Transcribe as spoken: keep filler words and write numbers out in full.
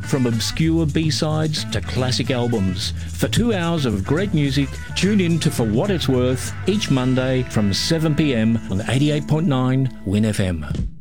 From obscure B-sides to classic albums. For two hours of great music, tune in to For What It's Worth each Monday from seven p m on eighty-eight point nine Win F M.